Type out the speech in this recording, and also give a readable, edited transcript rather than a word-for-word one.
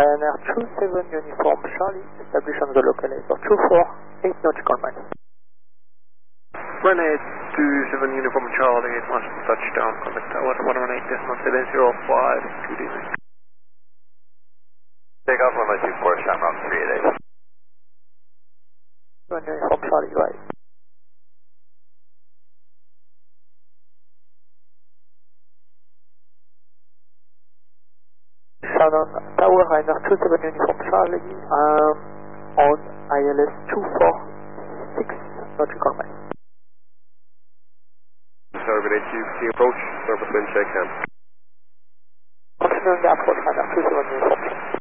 Ryanair 27 Uniform Charlie, establish on the local airport 248 nautical miles. Ryanair 27 Uniform Charlie, must touchdown, contact tower 118.705, 2 days. Take off 124, Shamrock 388. Uniform Charlie, right. Shannon Tower, Ryanair 27 Uniform Charlie, on ILS 246 nautical miles. Starboard 82, approach, surface wind check, Continuing the approach, Ryanair 27 Uniform Charlie.